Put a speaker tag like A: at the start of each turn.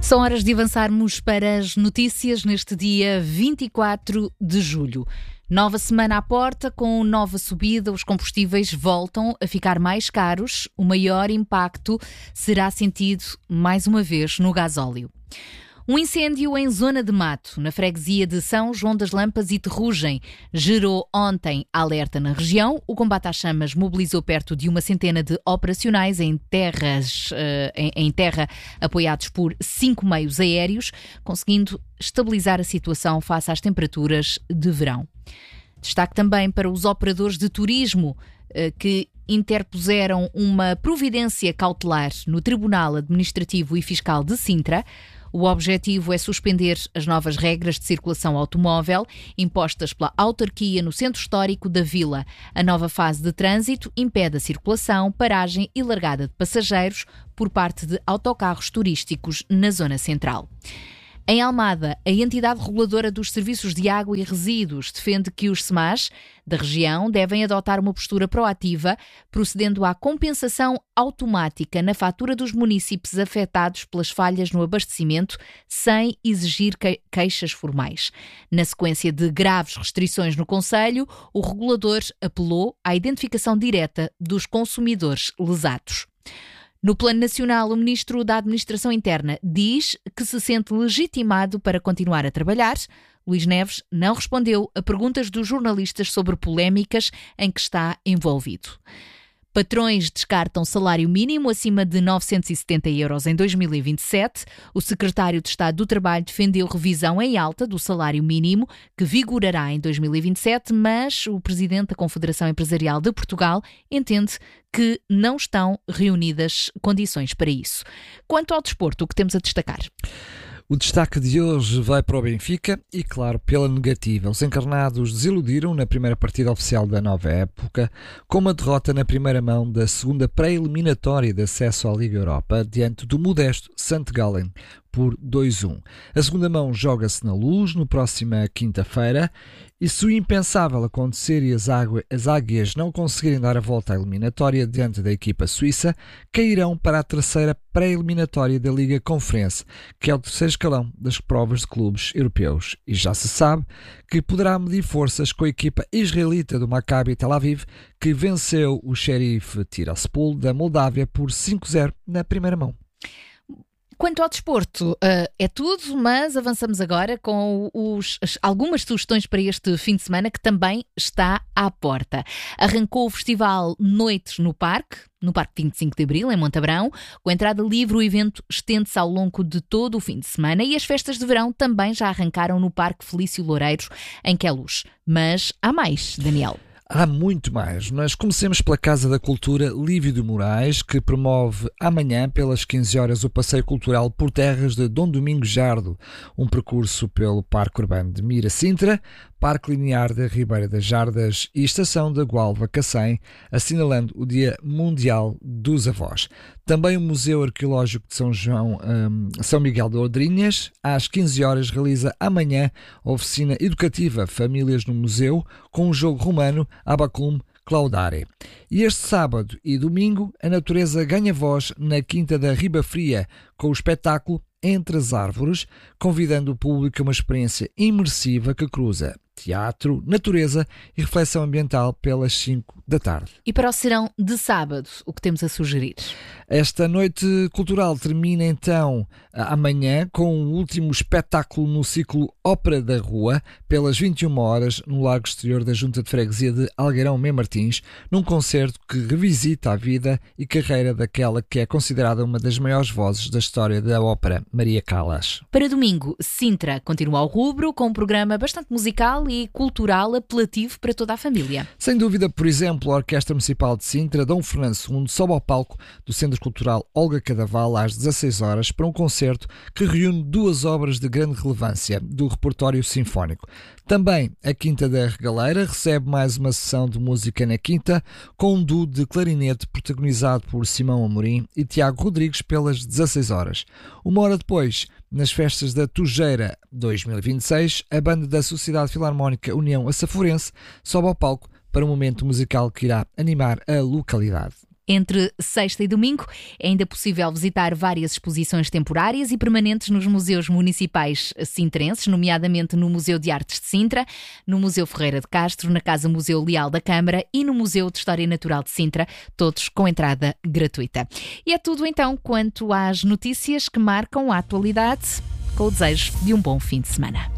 A: São horas de avançarmos para as notícias neste dia 24 de julho. Nova semana à porta, com nova subida, os combustíveis voltam a ficar mais caros. O maior impacto será sentido, mais uma vez, no gasóleo. Um incêndio em zona de mato, na freguesia de São João das Lampas e Terrugem, gerou ontem alerta na região. O combate às chamas mobilizou perto de uma centena de operacionais em terra, apoiados por 5 meios aéreos, conseguindo estabilizar a situação face às temperaturas de verão. Destaque também para os operadores de turismo que interpuseram uma providência cautelar no Tribunal Administrativo e Fiscal de Sintra. O objetivo é suspender as novas regras de circulação automóvel impostas pela autarquia no centro histórico da vila. A nova fase de trânsito impede a circulação, paragem e largada de passageiros por parte de autocarros turísticos na zona central. Em Almada, a entidade reguladora dos serviços de água e resíduos defende que os SEMAS da região devem adotar uma postura proativa, procedendo à compensação automática na fatura dos municípios afetados pelas falhas no abastecimento, sem exigir queixas formais. Na sequência de graves restrições no concelho, o regulador apelou à identificação direta dos consumidores lesados. No plano nacional, o Ministro da Administração Interna diz que se sente legitimado para continuar a trabalhar. Luís Neves não respondeu a perguntas dos jornalistas sobre polémicas em que está envolvido. Patrões descartam salário mínimo acima de 970 euros em 2027. O secretário de Estado do Trabalho defendeu revisão em alta do salário mínimo, que vigorará em 2027, mas o presidente da Confederação Empresarial de Portugal entende que não estão reunidas condições para isso. Quanto ao desporto, o que temos a destacar?
B: O destaque de hoje vai para o Benfica e, claro, pela negativa. Os encarnados desiludiram na primeira partida oficial da nova época, com uma derrota na primeira mão da segunda pré-eliminatória de acesso à Liga Europa, diante do modesto St. Gallen, por 2-1. A segunda mão joga-se na Luz, no próxima quinta-feira, e se o impensável acontecer e as águias não conseguirem dar a volta à eliminatória diante da equipa suíça, cairão para a terceira pré-eliminatória da Liga Conference, que é o terceiro escalão das provas de clubes europeus. E já se sabe que poderá medir forças com a equipa israelita do Maccabi Tel Aviv, que venceu o Sheriff Tiraspol da Moldávia por 5-0 na primeira mão.
A: Quanto ao desporto, é tudo, mas avançamos agora com algumas sugestões para este fim de semana que também está à porta. Arrancou o festival Noites no Parque 25 de Abril, em Montabrão. Com entrada livre, o evento estende-se ao longo de todo o fim de semana e as festas de verão também já arrancaram no Parque Felício Loureiros, em Queluz. Mas há mais, Daniel.
B: Há muito mais, mas comecemos pela Casa da Cultura Lívio de Moraes, que promove amanhã, pelas 15 horas, o passeio cultural por terras de Dom Domingos Jardo, um percurso pelo Parque Urbano de Mira Sintra, Parque Linear da Ribeira das Jardas e Estação da Gualva Cacém, assinalando o Dia Mundial dos Avós. Também o Museu Arqueológico de São Miguel de Odrinhas, às 15 horas, realiza amanhã a oficina educativa Famílias no Museu, com o jogo romano Abacum Claudare. E este sábado e domingo, a natureza ganha voz na Quinta da Riba Fria, com o espetáculo Entre as Árvores, convidando o público a uma experiência imersiva que cruza teatro, natureza e reflexão ambiental pelas 5 da tarde.
A: E para o serão de sábado, o que temos a sugerir?
B: Esta noite cultural termina então amanhã com o último espetáculo no ciclo Ópera da Rua, pelas 21 horas, no Largo Exterior da Junta de Freguesia de Algueirão Mem Martins, num concerto que revisita a vida e carreira daquela que é considerada uma das maiores vozes da história da ópera, Maria Callas.
A: Para domingo, Sintra continua ao rubro, com um programa bastante musical e cultural apelativo para toda a família.
B: Sem dúvida, por exemplo, a Orquestra Municipal de Sintra, Dom Fernando II, sobe ao palco do Centro Cultural Olga Cadaval às 16 horas para um concerto que reúne 2 obras de grande relevância do repertório sinfónico. Também a Quinta da Regaleira recebe mais uma sessão de música na Quinta, com um duo de clarinete protagonizado por Simão Amorim e Tiago Rodrigues pelas 16 horas. Uma hora depois, nas festas da Tujeira 2026, a banda da Sociedade Filarmónica União Açaforense sobe ao palco para um momento musical que irá animar a localidade.
A: Entre sexta e domingo é ainda possível visitar várias exposições temporárias e permanentes nos museus municipais sintrenses, nomeadamente no Museu de Artes de Sintra, no Museu Ferreira de Castro, na Casa Museu Leal da Câmara e no Museu de História Natural de Sintra, todos com entrada gratuita. E é tudo então quanto às notícias que marcam a atualidade, com o desejo de um bom fim de semana.